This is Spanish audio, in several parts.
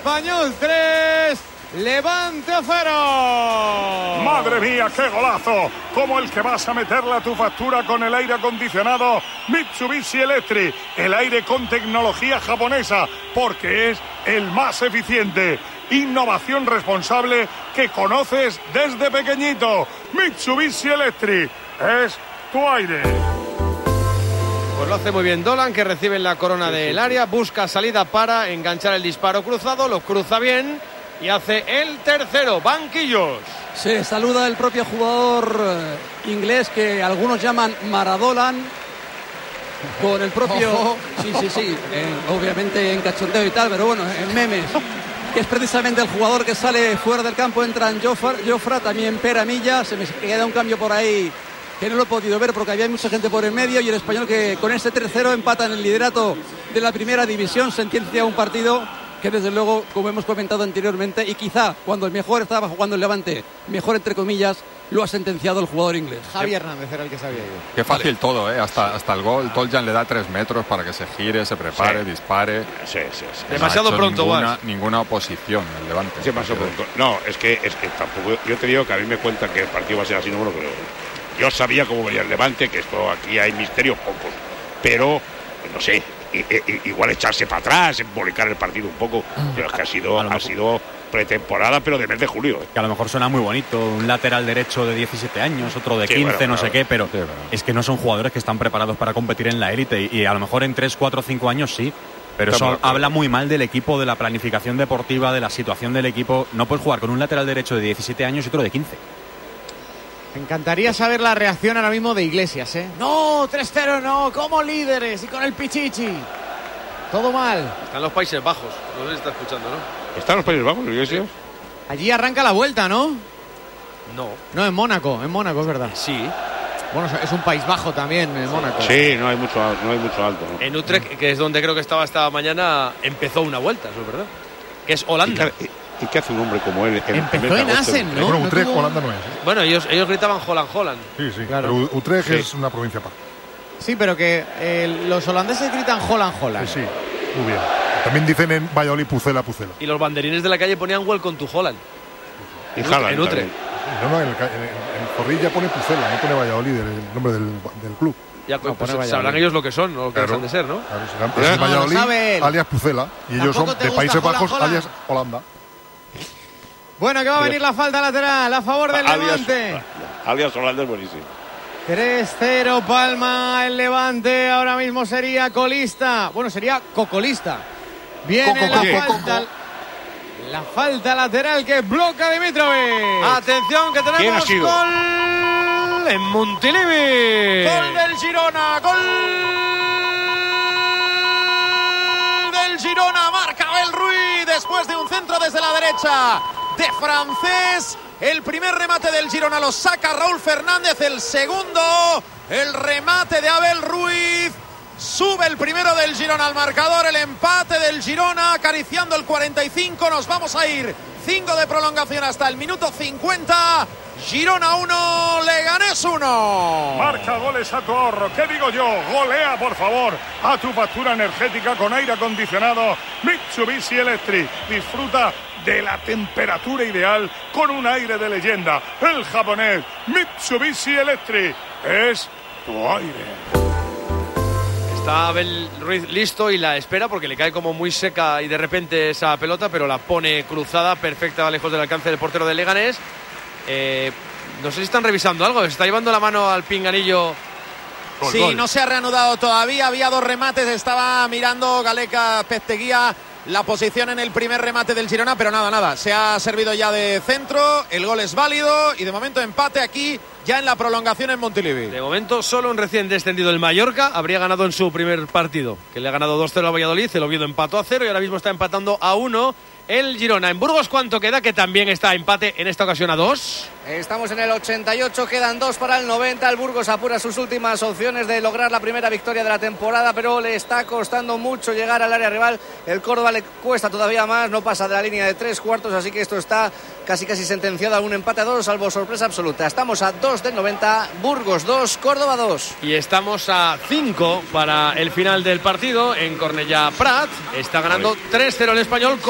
Español 3, Levante 0. ¡Madre mía, qué golazo! Como el que vas a meterle a tu factura con el aire acondicionado Mitsubishi Electric. El aire con tecnología japonesa, porque es el más eficiente. Innovación responsable que conoces desde pequeñito. Mitsubishi Electric es tu aire. Pues lo hace muy bien Dolan, que recibe en la corona del área, busca salida para enganchar el disparo cruzado, lo cruza bien y hace el tercero. Banquillos. Se saluda el propio jugador inglés, que algunos llaman Maradolan, con el propio... Sí, obviamente en cachondeo y tal, pero bueno, en memes. Que es precisamente el jugador que sale fuera del campo. Entran Jofra, también Pera Milla. Se me queda un cambio por ahí que no lo he podido ver porque había mucha gente por el medio, y el Español, que con este 3-0 empata en el liderato de la primera división, sentencia un partido que desde luego, como hemos comentado anteriormente, y quizá cuando el mejor estaba jugando el Levante, mejor entre comillas, lo ha sentenciado el jugador inglés. Javi Hernández era el que sabía yo. Qué fácil todo, hasta el gol. Toljan le da 3 metros para que se gire, se prepare, dispare. Sí. Demasiado pronto, ninguna oposición el Levante. Demasiado pronto. No, es que tampoco. Yo te digo que a mí me cuentan que el partido va a ser así, no me lo creo. Yo sabía cómo venía el Levante, que esto aquí hay misterios pocos, pero no sé, igual echarse para atrás, embolicar el partido un poco, pero es que ha sido pretemporada, pero de mes de julio. Que a lo mejor suena muy bonito, un lateral derecho de 17 años, otro de 15, no sé qué, pero es que no son jugadores que están preparados para competir en la élite, y a lo mejor en 3, 4, 5 años sí, pero eso habla muy mal del equipo, de la planificación deportiva, de la situación del equipo. No puedes jugar con un lateral derecho de 17 años y otro de 15. Me encantaría saber la reacción ahora mismo de Iglesias, ¿eh? No, 3-0 no, como líderes y con el Pichichi. Todo mal. Están los Países Bajos, no sé si está escuchando, ¿no? ¿Están los Países Bajos, Iglesias? Allí arranca la vuelta, ¿no? No, en Mónaco, es verdad. sí. Bueno, es un país bajo también, en Mónaco. Sí, no hay mucho alto. ¿No? En Utrecht, que es donde creo que estaba esta mañana, empezó una vuelta, eso es verdad. Que es Holanda. ¿Y qué hace un hombre como él? Empezó en Assen, ¿no? Bueno, Utrecht, Holanda no es. Bueno, ellos gritaban Holland. Sí, claro. Pero Utrecht es una provincia aparte. Sí, pero que los holandeses gritan Holland. Sí, muy bien. También dicen en Valladolid Pucela. Y los banderines de la calle ponían Welcome to Holland. Y Haaland en Utrecht. No, en Zorrilla pone Pucela, no pone Valladolid, el nombre del club. Ya, pues sabrán ellos lo que son, o lo que dejan de ser, ¿no? Claro, es Valladolid, alias Pucela, y ellos son de Países Bajos, alias Holanda. Bueno, que va a venir la falta lateral a favor del Levante. Alias Holanda es buenísimo. 3-0 Palma el Levante. Ahora mismo sería colista. Bueno, sería cocolista. Viene la falta lateral que bloca Dimitrovic. Atención, que tenemos gol en Montilivi. Gol del Girona. Gol del Girona. Marca Abel Ruiz después de un centro desde la derecha de Francés. El primer remate del Girona lo saca Raúl Fernández. El segundo, el remate de Abel Ruiz. Sube el primero del Girona al marcador. El empate del Girona acariciando el 45. Nos vamos a ir 5 de prolongación hasta el minuto 50. Girona 1, Leganés 1. Marca goles a tu ahorro. ¿Qué digo yo? Golea, por favor, a tu factura energética con aire acondicionado Mitsubishi Electric. Disfruta de la temperatura ideal con un aire de leyenda. El japonés Mitsubishi Electric es tu aire. Está Abel Ruiz listo y la espera porque le cae como muy seca y de repente esa pelota, pero la pone cruzada, perfecta, lejos del alcance del portero del Leganés. No sé si están revisando algo, se está llevando la mano al pinganillo. Sí, no se ha reanudado todavía, había 2 remates, estaba mirando Galeca Pesteguía la posición en el primer remate del Girona, pero nada, se ha servido ya de centro, el gol es válido y de momento empate aquí ya en la prolongación en Montilivi. De momento solo un recién descendido, el Mallorca, habría ganado en su primer partido, que le ha ganado 2-0 a Valladolid, el Oviedo empató a 0 y ahora mismo está empatando a 1 el Girona. En Burgos, ¿cuánto queda? Que también está empate en esta ocasión a 2. Estamos en el 88, quedan 2 para el 90. El Burgos apura sus últimas opciones de lograr la primera victoria de la temporada, pero le está costando mucho llegar al área rival. El Córdoba le cuesta todavía más, no pasa de la línea de 3/4, así que esto está casi sentenciado a un empate a 2, salvo sorpresa absoluta. Estamos a 2 del 90, Burgos 2, Córdoba 2. Y estamos a 5 para el final del partido en Cornellà Prat. Está ganando 3-0 el Español, colíder con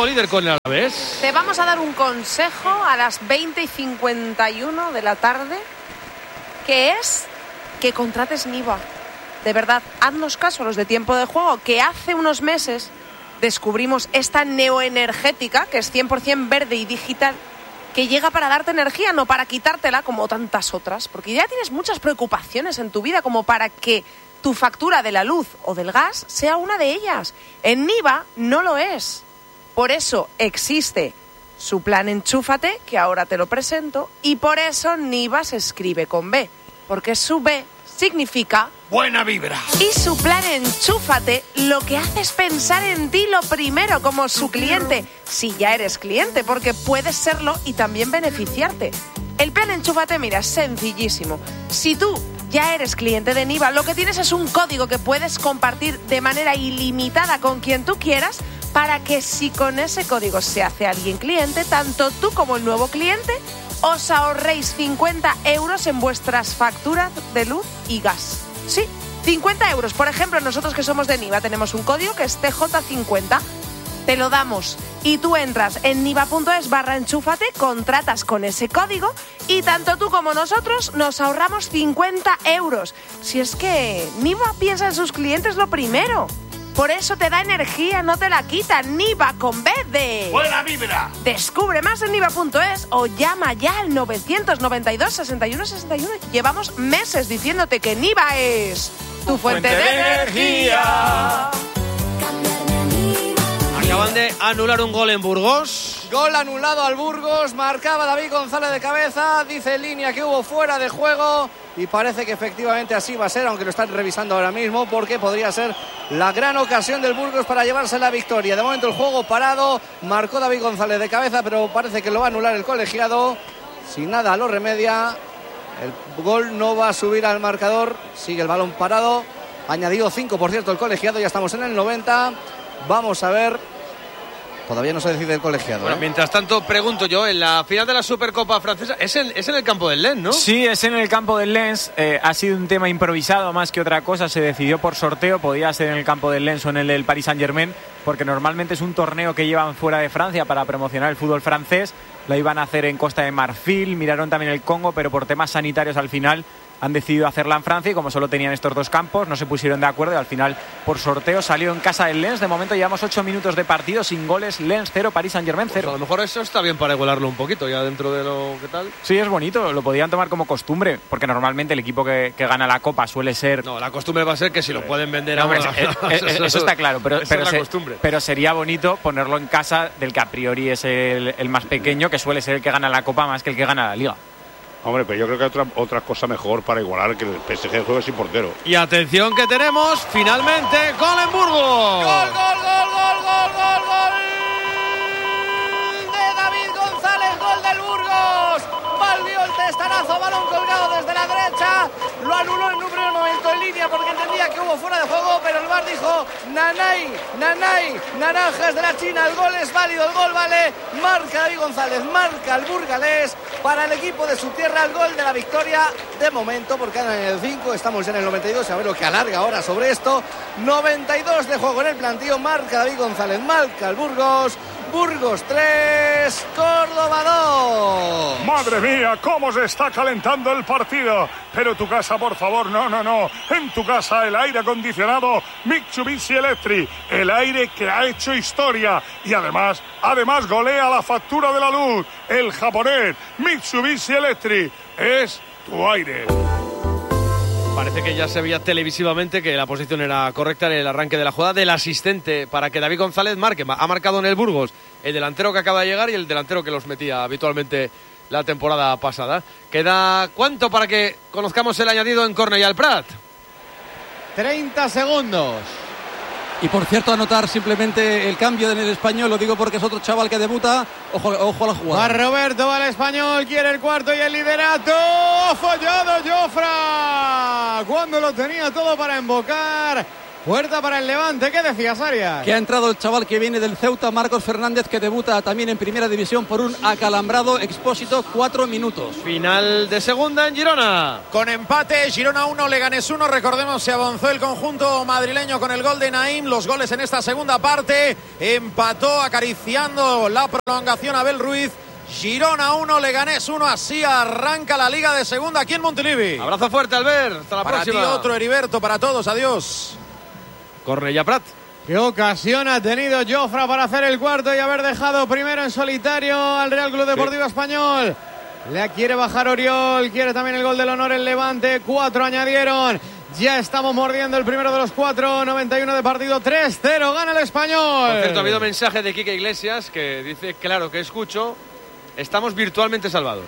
el Alavés. Te vamos a dar un consejo a las 20:51 de la tarde, que es que contrates Niva. De verdad, haznos caso los de Tiempo de Juego, que hace unos meses descubrimos esta neoenergética, que es 100% verde y digital, que llega para darte energía, no para quitártela como tantas otras, porque ya tienes muchas preocupaciones en tu vida como para que tu factura de la luz o del gas sea una de ellas. En Niva no lo es. Por eso existe su plan Enchúfate, que ahora te lo presento, y por eso Niva se escribe con B, porque su B significa buena vibra. Y su plan Enchúfate lo que hace es pensar en ti lo primero como su cliente, si ya eres cliente, porque puedes serlo y también beneficiarte. El plan Enchúfate, mira, es sencillísimo. Si tú ya eres cliente de Niva, lo que tienes es un código que puedes compartir de manera ilimitada con quien tú quieras, para que si con ese código se hace alguien cliente, tanto tú como el nuevo cliente os ahorréis 50 euros en vuestras facturas de luz y gas. Sí, 50 euros. Por ejemplo, nosotros que somos de Niva tenemos un código que es TJ50. Te lo damos y tú entras en niva.es/enchúfate, contratas con ese código y tanto tú como nosotros nos ahorramos 50 euros. Si es que Niva piensa en sus clientes lo primero. Por eso te da energía, no te la quita. Niva con B de buena vibra. Descubre más en niva.es o llama ya al 992 61 61. Llevamos meses diciéndote que Niva es tu fuente de energía. Acaban de anular un gol en Burgos. Gol anulado al Burgos, marcaba David González de cabeza, dice en línea que hubo fuera de juego y parece que efectivamente así va a ser, aunque lo están revisando ahora mismo, porque podría ser la gran ocasión del Burgos para llevarse la victoria. De momento el juego parado, marcó David González de cabeza, pero parece que lo va a anular el colegiado. Si nada lo remedia, el gol no va a subir al marcador, sigue el balón parado, añadido 5 por cierto el colegiado, ya estamos en el 90, vamos a ver. Todavía no se decide el colegiado. Bueno, mientras tanto, pregunto yo, en la final de la Supercopa francesa, es en el campo del Lens, ¿no? Sí, es en el campo del Lens. Ha sido un tema improvisado más que otra cosa. Se decidió por sorteo. Podía ser en el campo del Lens o en el del Paris Saint-Germain, porque normalmente es un torneo que llevan fuera de Francia para promocionar el fútbol francés. Lo iban a hacer en Costa de Marfil, miraron también el Congo, pero por temas sanitarios al final han decidido hacerla en Francia y como solo tenían estos dos campos no se pusieron de acuerdo y al final por sorteo salió en casa del Lens. De momento llevamos 8 minutos de partido sin goles. Lens 0, Paris Saint-Germain 0. Pues a lo mejor eso está bien para igualarlo un poquito ya dentro de lo que tal. Sí, es bonito, lo podían tomar como costumbre porque normalmente el equipo que gana la Copa suele ser... No, la costumbre va a ser que si lo pueden vender no, ahora... Eso está claro, costumbre. Pero sería bonito ponerlo en casa del que a priori es el más pequeño, que suele ser el que gana la Copa más que el que gana la Liga. Hombre, pero yo creo que otra cosa mejor para igualar que el PSG juegue sin portero. Y atención que tenemos, finalmente, gol en Burgos. ¡Gol, gol, gol, gol, gol, gol, gol! De David González, gol del Burgos. Volvió el testarazo, balón colgado desde la derecha. Lo anuló en un primer momento en línea porque entendía que hubo fuera de juego, pero el VAR dijo nanay, naranjas de la China, el gol es válido, el gol vale. Marca David González, marca el burgalés para el equipo de su tierra, el gol de la victoria de momento, porque andan en el 5, estamos ya en el 92, a ver lo que alarga ahora sobre esto. 92 de juego en el plantío, marca David González, marca el Burgos. Burgos 3, Córdoba 2. Madre mía, cómo se está calentando el partido. Pero tu casa, por favor, no. En tu casa el aire acondicionado Mitsubishi Electric, el aire que ha hecho historia y además golea la factura de la luz. El japonés Mitsubishi Electric es tu aire. Parece que ya se veía televisivamente que la posición era correcta en el arranque de la jugada del asistente para que David González marque. Ha marcado en el Burgos el delantero que acaba de llegar y el delantero que los metía habitualmente la temporada pasada. ¿Queda cuánto para que conozcamos el añadido en Cornellà al Prat? 30 segundos. Y por cierto, anotar simplemente el cambio en el Español, lo digo porque es otro chaval que debuta. Ojo a la jugada. Va Roberto, va el Español, quiere el cuarto y el liderato. ¡Ha fallado Jofra! Cuando lo tenía todo para embocar Puerta para el Levante, ¿qué decías, Arias? Que ha entrado el chaval que viene del Ceuta, Marcos Fernández, que debuta también en primera división por un acalambrado Expósito, 4 minutos. Final de segunda en Girona. Con empate, Girona 1, Leganés 1. Recordemos, se avanzó el conjunto madrileño con el gol de Naim. Los goles en esta segunda parte. Empató acariciando la prolongación Abel Ruiz. Girona 1, Leganés 1. Así arranca la Liga de Segunda aquí en Montilivi. Abrazo fuerte, Albert. Hasta la próxima. Para ti otro, Heriberto. Para todos. Adiós. Cornellà Prat. Qué ocasión ha tenido Jofra para hacer el cuarto y haber dejado primero en solitario al Real Club Deportivo Español. Le quiere bajar Oriol, quiere también el gol del honor el Levante. 4 añadieron. Ya estamos mordiendo el primero de los 4. 91 de partido, 3-0. Gana el Español. Por cierto, ha habido mensaje de Quique Iglesias que dice, claro que escucho, estamos virtualmente salvados.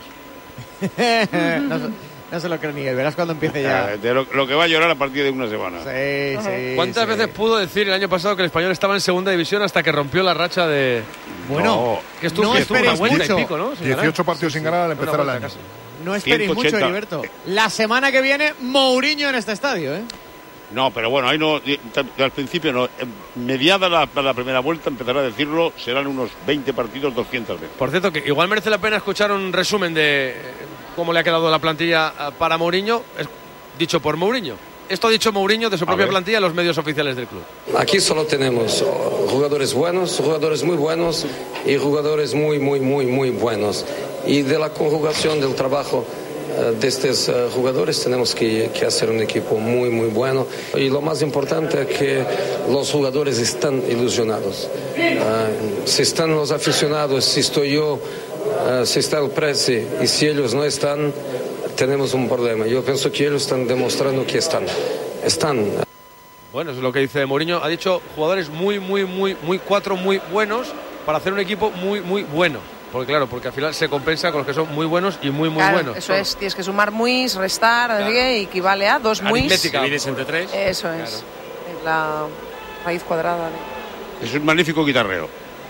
No se lo creo ni él, verás cuando empiece ya. De lo que va a llorar a partir de una semana. Sí. ¿Cuántas veces pudo decir el año pasado que el Español estaba en segunda división hasta que rompió la racha de... Bueno, que estuvo una vuelta y pico, ¿no? 18 partidos sin ganar al empezar el año. No esperéis 180. mucho, Heriberto. La semana que viene, Mourinho en este estadio, ¿eh? No, pero bueno, ahí no, al principio no. Mediada la primera vuelta, empezará a decirlo, serán unos 20 partidos, 200 veces. Por cierto, que igual merece la pena escuchar un resumen de cómo le ha quedado la plantilla para Mourinho, dicho por Mourinho. Esto ha dicho Mourinho de su propia plantilla en los medios oficiales del club. Aquí solo tenemos jugadores buenos, jugadores muy buenos y jugadores muy buenos. Y de la conjugación del trabajo de estos jugadores tenemos que hacer un equipo muy bueno. Y lo más importante es que los jugadores están ilusionados. Si están los aficionados, si estoy yo, si está el Presi y si ellos no están, tenemos un problema. Yo pienso que ellos están demostrando que están. Bueno, eso es lo que dice Mourinho. Ha dicho jugadores muy buenos para hacer un equipo muy bueno. Porque claro, porque al final se compensa con los que son muy buenos y muy claro, buenos. Eso es, tienes que sumar muis, restar, claro. Y equivale a 2 muis. Divides entre 3. Eso es. Claro. Es la raíz cuadrada. Es un magnífico guitarreo.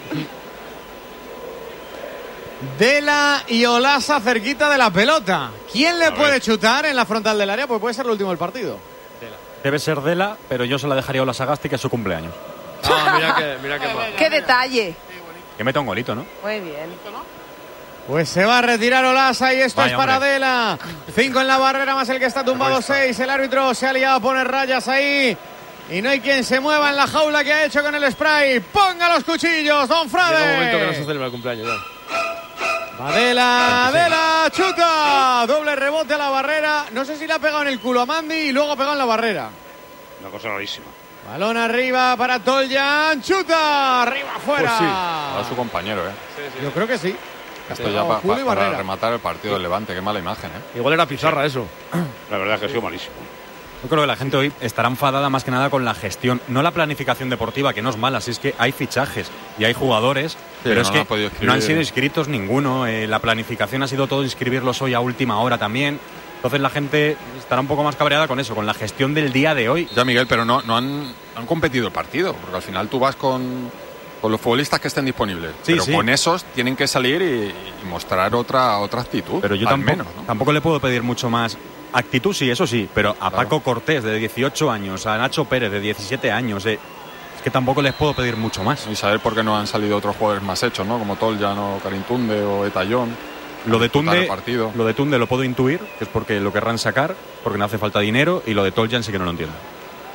Dela y Olasa cerquita de la pelota. ¿Quién le puede chutar en la frontal del área? Pues puede ser el último del partido. Debe ser Dela, pero yo se la dejaría a Olasa Gasti, que es su cumpleaños. Mira qué mal. ¡Qué detalle! Que meta un golito, ¿no? Muy bien. Pues se va a retirar Olasa y esto vaya, es para hombre. Dela. 5 en la barrera más el que está tumbado 6. El árbitro se ha liado a poner rayas ahí. Y no hay quien se mueva en la jaula que ha hecho con el spray. ¡Ponga los cuchillos, don Frade! Llega un momento que no se celebra el cumpleaños ya. Va Dela, chuta. Doble rebote a la barrera. No sé si le ha pegado en el culo a Mandi y luego ha pegado en la barrera. Una cosa rarísima. Balón arriba para Toljan. Chuta. Arriba, afuera. Pues sí, a su compañero, Yo creo que sí. Esto ya para rematar el partido del Levante. Qué mala imagen, Igual era pizarra eso. La verdad es que ha sido malísimo. Yo creo que la gente hoy estará enfadada más que nada con la gestión, no la planificación deportiva, que no es mala, si es que hay fichajes y hay jugadores, pero es que no han sido inscritos ninguno, la planificación ha sido todo inscribirlos hoy a última hora también. Entonces la gente estará un poco más cabreada con eso, con la gestión del día de hoy. Ya, Miguel, pero no han competido el partido, porque al final tú vas con los futbolistas que estén disponibles. Sí, pero sí. con esos tienen que salir y mostrar otra actitud. Pero yo tampoco le puedo pedir mucho más. Actitud sí, eso sí, pero a Paco Cortés de 18 años, a Nacho Pérez de 17 años, es que tampoco les puedo pedir mucho más. Y saber por qué no han salido otros jugadores más hechos, ¿no? Como Toljan o Karim Tunde o Etayón. Lo de Tunde lo puedo intuir, que es porque lo querrán sacar, porque no hace falta dinero, y lo de Toljan sí que no lo entiendo.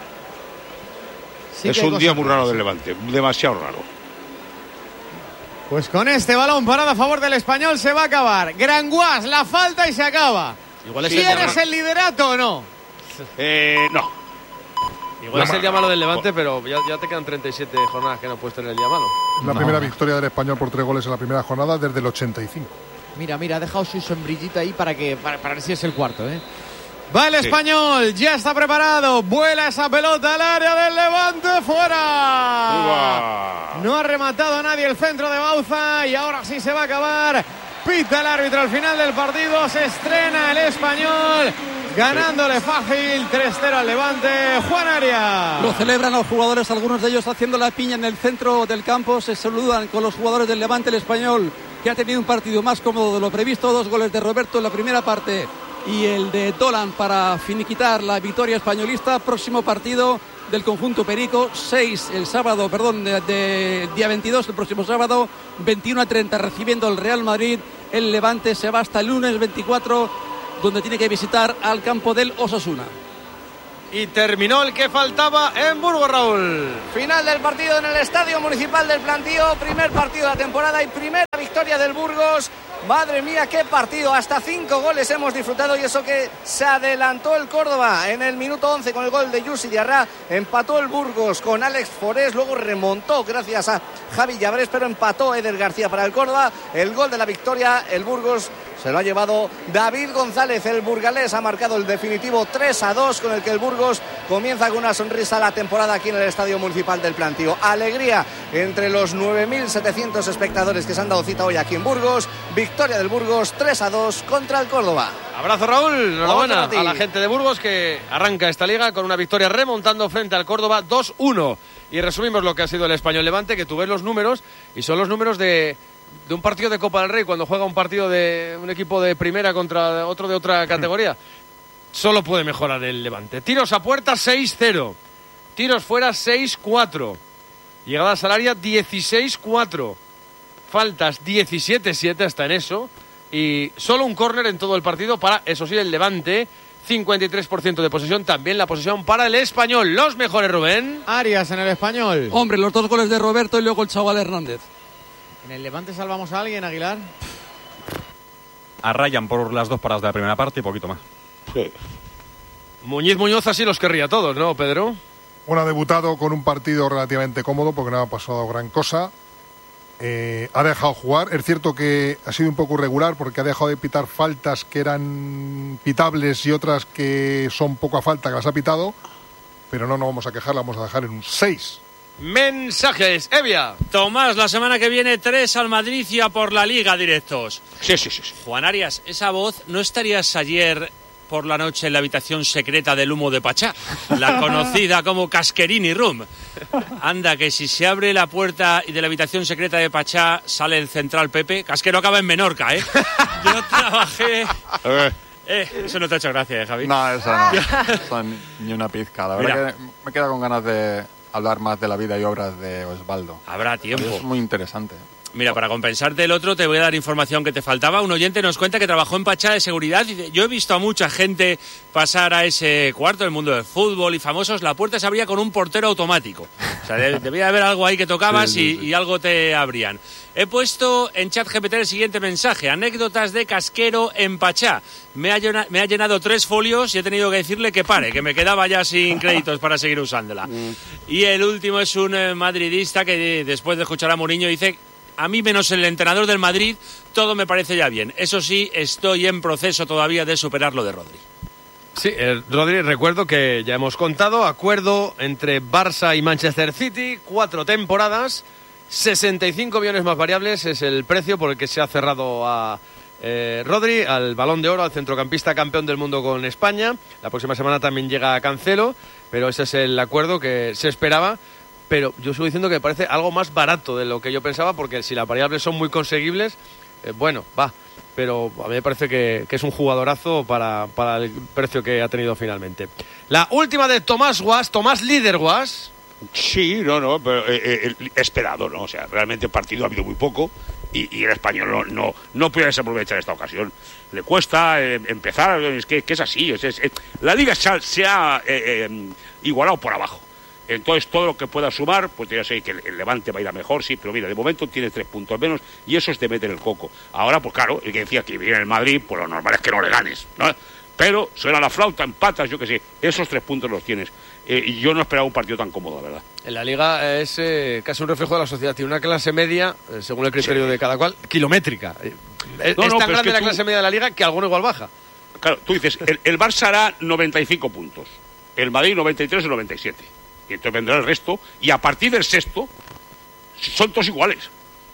Sí, es un día muy raro del Levante, demasiado raro. Pues con este balón parado a favor del Español se va a acabar. Granguas, la falta y se acaba. ¿Quieres el liderato o no? No. Igual es el día malo del Levante, pero ya te quedan 37 jornadas que no puedes tener el día malo. La primera victoria del Español por 3 goles en la primera jornada desde el 85. Mira, ha dejado su sombrillita ahí para ver si es el cuarto, Va el Español, ya está preparado. Vuela esa pelota al área del Levante, fuera. No ha rematado nadie el centro de Bauza y ahora sí se va a acabar. Pita el árbitro al final del partido. Se estrena el Español, ganándole fácil 3-0 al Levante. Juan Arias. Lo celebran los jugadores, algunos de ellos haciendo la piña en el centro del campo. Se saludan con los jugadores del Levante. El Español, que ha tenido un partido más cómodo de lo previsto. 2 goles de Roberto en la primera parte y el de Dolan para finiquitar la victoria españolista. Próximo partido del conjunto perico. 6 el sábado, de día 22, el próximo sábado, 21:30 recibiendo el Real Madrid. El Levante se va hasta el lunes 24, donde tiene que visitar al campo del Osasuna. Y terminó el que faltaba en Burgos, Raúl. Final del partido en el Estadio Municipal del Plantío. Primer partido de la temporada y primera victoria del Burgos. Madre mía, qué partido. Hasta 5 goles hemos disfrutado, y eso que se adelantó el Córdoba en el minuto 11 con el gol de Yusi Diarra. Empató el Burgos con Alex Forés, luego remontó gracias a Javi Llabrés, pero empató Eder García para el Córdoba. El gol de la victoria, el Burgos se lo ha llevado David González. El burgalés ha marcado el definitivo 3-2, con el que el Burgos comienza con una sonrisa la temporada aquí en el Estadio Municipal del Plantío. Alegría entre los 9.700 espectadores que se han dado cita hoy aquí en Burgos. Victoria del Burgos 3-2 contra el Córdoba. Abrazo, Raúl. Enhorabuena a la gente de Burgos, que arranca esta liga con una victoria remontando frente al Córdoba 2-1. Y resumimos lo que ha sido el Español Levante, que tú ves los números y son los números de un partido de Copa del Rey, cuando juega un partido de un equipo de primera contra otro de otra categoría. Solo puede mejorar el Levante. Tiros a puerta 6-0, tiros fuera 6-4, llegadas al área 16-4, faltas 17-7, hasta en eso, y solo un córner en todo el partido para, eso sí, el Levante. 53% de posesión, también la posesión para el Español. Los mejores, Rubén. Arias en el Español. Hombre, los 2 goles de Roberto y luego el chaval Hernández. ¿En el Levante salvamos a alguien, Aguilar? A Ryan por las 2 paradas de la primera parte y poquito más. Sí. Muñoz así los querría todos, ¿no, Pedro? Bueno, ha debutado con un partido relativamente cómodo porque no ha pasado gran cosa. Ha dejado jugar. Es cierto que ha sido un poco irregular porque ha dejado de pitar faltas que eran pitables y otras que son poca falta que las ha pitado. Pero no nos vamos a quejar, la vamos a dejar en un 6. Mensajes, Evia. Tomás, la semana que viene 3 al Madrid y a por la Liga directos. Sí. Juan Arias, esa voz, ¿no estarías ayer por la noche en la habitación secreta del humo de Pachá, la conocida como Casquerini Room? Anda, que si se abre la puerta y de la habitación secreta de Pachá sale el central Pepe, Casquero acaba en Menorca, ¿eh? Yo trabajé... eso no te ha hecho gracia, Javi. No, eso no. Eso ni una pizca. La verdad que me queda con ganas de hablar más de la vida y obras de Osvaldo. Habrá tiempo. Es muy interesante. Mira, para compensarte el otro, te voy a dar información que te faltaba. Un oyente nos cuenta que trabajó en Pachá de seguridad y dice: yo he visto a mucha gente pasar a ese cuarto del mundo del fútbol y famosos. La puerta se abría con un portero automático. O sea, debía haber algo ahí que tocabas y algo te abrían. He puesto en ChatGPT el siguiente mensaje: anécdotas de Casquero en Pachá. Me ha llenado 3 folios y he tenido que decirle que pare, que me quedaba ya sin créditos para seguir usándola. Y el último es un madridista que después de escuchar a Mourinho dice: a mí, menos el entrenador del Madrid, todo me parece ya bien. Eso sí, estoy en proceso todavía de superar lo de Rodri. Sí, Rodri, recuerdo que ya hemos contado, acuerdo entre Barça y Manchester City, 4 temporadas, 65 millones más variables es el precio por el que se ha cerrado a Rodri, al Balón de Oro, al centrocampista campeón del mundo con España. La próxima semana también llega Cancelo, pero ese es el acuerdo que se esperaba. Pero yo sigo diciendo que me parece algo más barato de lo que yo pensaba, porque si las variables son muy conseguibles, bueno, va. Pero a mí me parece que es un jugadorazo para el precio que ha tenido finalmente. La última de Tomás Guas, Tomás Líder Guas. Sí, pero esperado, ¿no? O sea, realmente el partido ha habido muy poco y el Español no puede desaprovechar esta ocasión. Le cuesta empezar, es que es así. La Liga se ha igualado por abajo. Entonces, todo lo que pueda sumar, pues ya sé que el Levante va a ir a mejor, sí, pero mira, de momento tiene 3 puntos menos y eso es de meter el coco. Ahora, pues claro, el que decía que viene el Madrid, pues lo normal es que no le ganes, ¿no? Pero suena la flauta, empatas, yo qué sé, esos 3 puntos los tienes. Y yo no esperaba un partido tan cómodo, la verdad. En la Liga es casi un reflejo de la sociedad. Tiene una clase media, según el criterio de cada cual, kilométrica. Es tan grande la clase media de la Liga que alguno igual baja. Claro, tú dices, el Barça hará 95 puntos, el Madrid 93 y 97. Y entonces vendrá el resto, y a partir del sexto son todos iguales.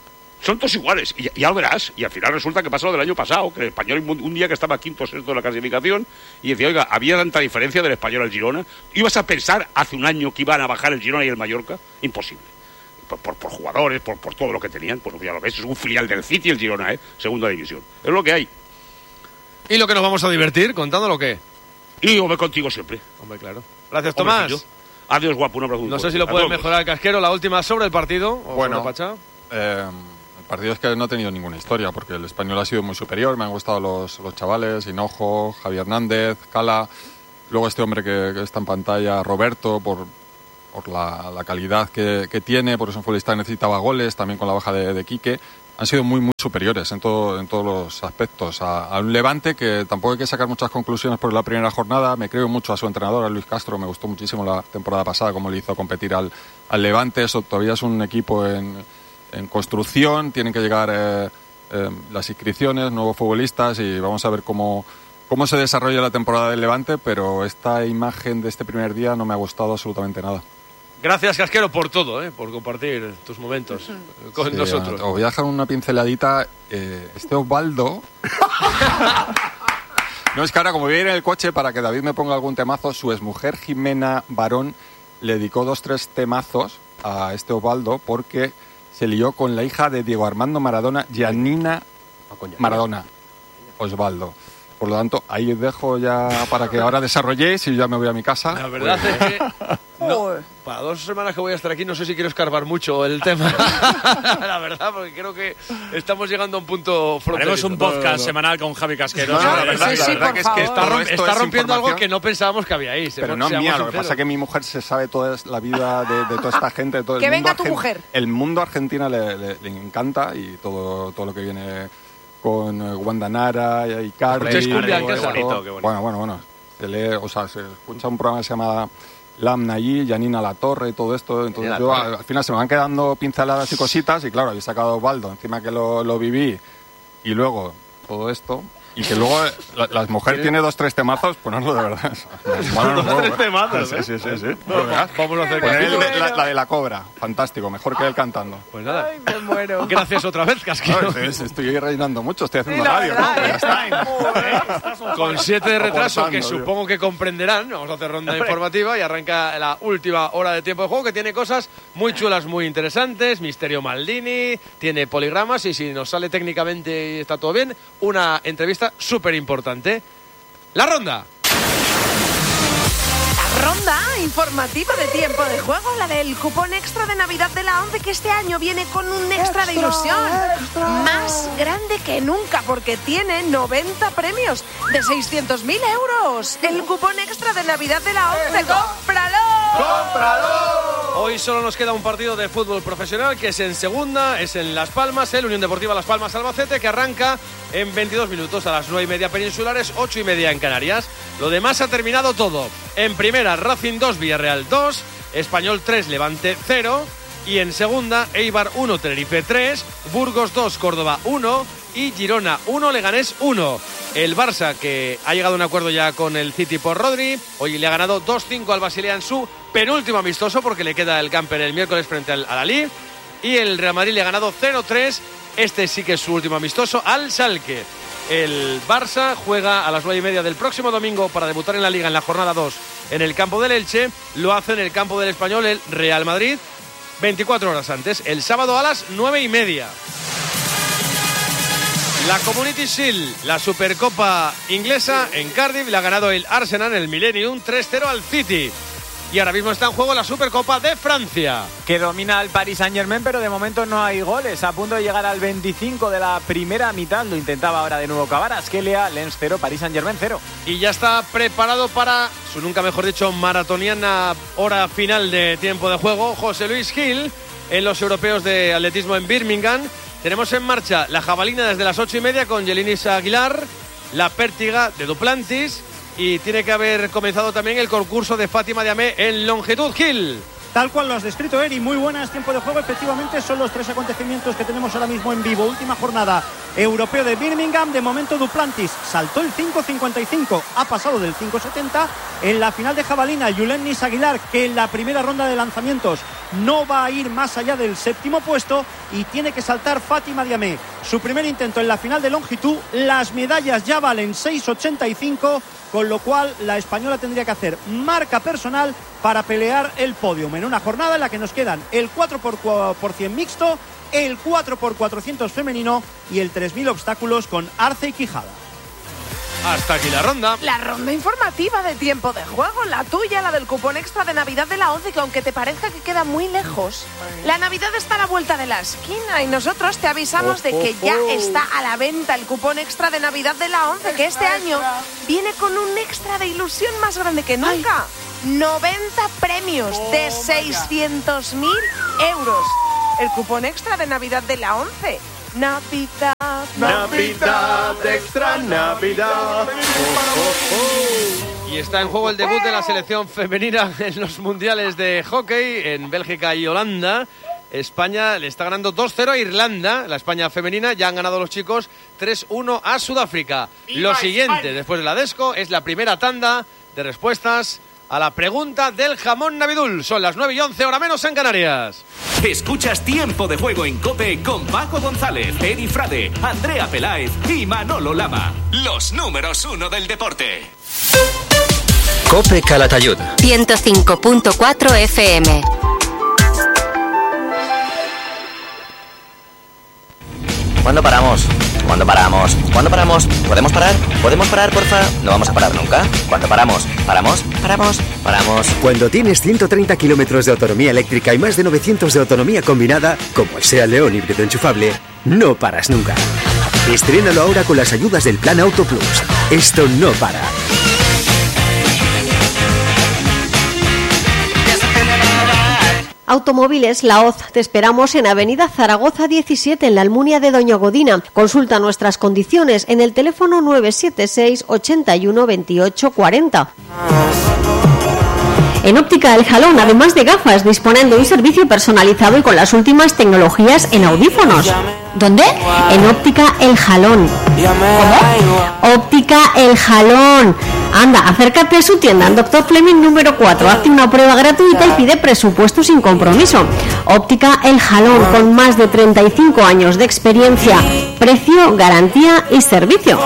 Y ya lo verás. Y al final resulta que pasa lo del año pasado, que el Español un día que estaba quinto o sexto de la clasificación y decía, oiga, había tanta diferencia del Español al Girona. ¿Ibas a pensar hace un año que iban a bajar el Girona y el Mallorca? Imposible. Por jugadores, por todo lo que tenían. Pues ya lo ves, es un filial del City el Girona, segunda división. Es lo que hay. ¿Y lo que nos vamos a divertir? ¿Contándolo qué? Y yo voy contigo siempre. Hombre, claro. Gracias, Tomás. Adiós, guapo, un abrazo. No sé si lo puede mejorar el Casquero. La última sobre el partido. Bueno, Pachá. El partido es que no ha tenido ninguna historia, porque el Español ha sido muy superior. Me han gustado los chavales, Hinojo, Javier Hernández, Cala. Luego este hombre que está en pantalla, Roberto, por la calidad que tiene, por eso un futbolista necesitaba goles, también con la baja de Quique. Han sido muy superiores en todos los aspectos. A un Levante que tampoco hay que sacar muchas conclusiones por la primera jornada. Me creo mucho a su entrenador, a Luis Castro. Me gustó muchísimo la temporada pasada cómo le hizo competir al Levante. Eso todavía es un equipo en construcción. Tienen que llegar las inscripciones, nuevos futbolistas, y vamos a ver cómo se desarrolla la temporada del Levante. Pero esta imagen de este primer día no me ha gustado absolutamente nada. Gracias, Casquero, por todo, por compartir tus momentos con nosotros. Os voy a dejar una pinceladita. Este Osvaldo... No, es que ahora, como voy a ir en el coche, para que David me ponga algún temazo, su exmujer Jimena Barón le dedicó 2-3 temazos a este Osvaldo porque se lió con la hija de Diego Armando Maradona, Giannina Maradona, Osvaldo. Por lo tanto, ahí os dejo ya para que ahora desarrolléis y ya me voy a mi casa. La verdad es que para 2 semanas que voy a estar aquí no sé si quiero escarbar mucho el tema. La verdad, porque creo que estamos llegando a un punto fronterizo. Haremos un podcast semanal con Javi Casquero. La verdad que es que está rompiendo algo que no pensábamos que había ahí. Pero no es mía, lo que pasa es que mi mujer se sabe toda la vida de toda esta gente. De todo que el venga mundo tu mujer. El mundo argentino le encanta, y todo lo que viene con Wanda Nara y Icardi. Qué bonito. Bueno. Se escucha un programa que se llama Lamna allí, Janina La Torre y todo esto. Entonces al final se me van quedando pinceladas y cositas, y claro, había sacado a Osvaldo, encima que lo viví, y luego todo esto. Y que luego la mujer tiene 2-3 temazos, ponerlo de verdad. 2-3 temazos, Sí. Vamos a hacer la de la cobra, fantástico, mejor que él cantando. Pues nada. Ay, me muero. Gracias otra vez, Casquero. Estoy reinando mucho, estoy haciendo radio. Con 7 de retraso, que supongo que comprenderán. Vamos a hacer ronda informativa y arranca la última hora de tiempo de juego, que tiene cosas muy chulas, muy interesantes. Misterio Maldini, tiene poligramas, y si nos sale técnicamente y está todo bien, una entrevista súper importante. La ronda informativa de tiempo de juego, la del cupón extra de Navidad de la ONCE, que este año viene con un extra de ilusión más grande que nunca, porque tiene 90 premios de 600.000 euros. El cupón extra de Navidad de la ONCE. ¡Cómpralo! Hoy solo nos queda un partido de fútbol profesional, que es en segunda, es en Las Palmas, el Unión Deportiva Las Palmas Albacete, que arranca en 22 minutos a las 9:30 peninsulares, 8:30 en Canarias. Lo demás ha terminado todo. En primera, Racing 2, Villarreal 2, Español 3, Levante 0, y en segunda, Eibar 1, Tenerife 3, Burgos 2, Córdoba 1 y Girona 1, Leganés 1. El Barça, que ha llegado a un acuerdo ya con el City por Rodri, hoy le ha ganado 2-5 al Basilea en su penúltimo amistoso, porque le queda el camper el miércoles frente al Ali, y el Real Madrid le ha ganado 0-3, este sí que es su último amistoso, al Schalke. El Barça juega a las 9:30 del próximo domingo para debutar en la Liga en la jornada 2 en el campo del Elche. Lo hace en el campo del Español el Real Madrid 24 horas antes, el sábado a las 9:30. La Community Shield, la Supercopa inglesa en Cardiff, la ha ganado el Arsenal en el Millennium 3-0 al City. Y ahora mismo está en juego la Supercopa de Francia, que domina el Paris Saint-Germain, pero de momento no hay goles. A punto de llegar al 25 de la primera mitad. Lo intentaba ahora de nuevo Cabaras. Asquelia, Lens 0, Paris Saint-Germain 0. Y ya está preparado para su nunca mejor dicho maratoniana hora final de tiempo de juego José Luis Gil en los europeos de atletismo en Birmingham. Tenemos en marcha la jabalina desde las 8:30 con Yelinis Aguilar, la pértiga de Duplantis, y tiene que haber comenzado también el concurso de Fátima Diamé en longitud. Gil. Tal cual lo has descrito, Eri. Muy buenas, tiempo de juego. Efectivamente, son los 3 acontecimientos que tenemos ahora mismo en vivo. Última jornada, europeo de Birmingham. De momento, Duplantis saltó el 5.55, ha pasado del 5.70. En la final de jabalina, Yelinis Aguilar, que en la primera ronda de lanzamientos no va a ir más allá del 7º puesto, y tiene que saltar Fátima Diamé. Su primer intento en la final de longitud. Las medallas ya valen 6.85, con lo cual la española tendría que hacer marca personal para pelear el podium en una jornada en la que nos quedan el 4x100 mixto, el 4x400 femenino y el 3000 obstáculos con Arce y Quijada. Hasta aquí la ronda. La ronda informativa de tiempo de juego, la tuya, la del cupón extra de Navidad de la 11, que aunque te parezca que queda muy lejos, la Navidad está a la vuelta de la esquina y nosotros te avisamos de que ya está a la venta el cupón extra de Navidad de la 11, que este año viene con un extra de ilusión más grande que nunca. 90 premios de 600.000 euros. El cupón extra de Navidad de la 11. Navidad, Navidad, extra Navidad. Y está en juego el debut de la selección femenina en los mundiales de hockey en Bélgica y Holanda. España le está ganando 2-0 a Irlanda, la España femenina. Ya han ganado los chicos 3-1 a Sudáfrica. Lo siguiente, España, después de la Desco, es la primera tanda de respuestas a la pregunta del jamón Navidul. Son las 9:11, hora menos en Canarias. Escuchas Tiempo de Juego en COPE con Paco González, Eri Frade, Andrea Peláez y Manolo Lama. Los números 1 del deporte. COPE Calatayud. 105.4 FM. ¿Cuándo paramos? ¿Cuándo paramos? ¿Cuándo paramos? ¿Podemos parar? ¿Podemos parar, porfa? No vamos a parar nunca. ¿Cuándo paramos? ¿Paramos? ¿Paramos? ¿Paramos? Cuando tienes 130 kilómetros de autonomía eléctrica y más de 900 de autonomía combinada, como el SEAT León híbrido enchufable, no paras nunca. Estrénalo ahora con las ayudas del Plan Auto Plus. Esto no para. Automóviles La Hoz. Te esperamos en Avenida Zaragoza 17, en la Almunia de Doña Godina. Consulta nuestras condiciones en el teléfono 976 81 28 40. En Óptica El Jalón, además de gafas, disponen de un servicio personalizado y con las últimas tecnologías en audífonos. ¿Dónde? En Óptica El Jalón. ¿Cómo? Óptica El Jalón. Anda, acércate a su tienda en Dr. Fleming número 4. Hazte una prueba gratuita y pide presupuesto sin compromiso. Óptica El Jalón, con más de 35 años de experiencia. Precio, garantía y servicio.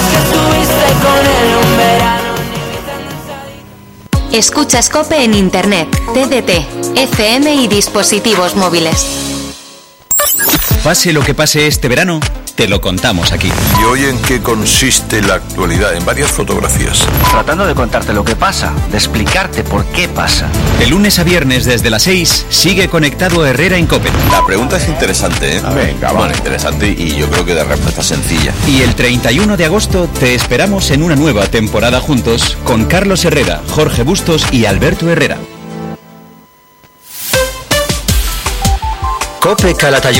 Escuchas COPE en Internet, TDT, FM y dispositivos móviles. Pase lo que pase este verano, te lo contamos aquí. ¿Y hoy en qué consiste la actualidad? En varias fotografías. Tratando de contarte lo que pasa, de explicarte por qué pasa. De lunes a viernes desde las 6, sigue conectado Herrera en COPE. La pregunta es interesante, ¿eh? Venga, bueno, interesante y yo creo que de respuesta sencilla. Y el 31 de agosto te esperamos en una nueva temporada juntos con Carlos Herrera, Jorge Bustos y Alberto Herrera. COPE Calatayud.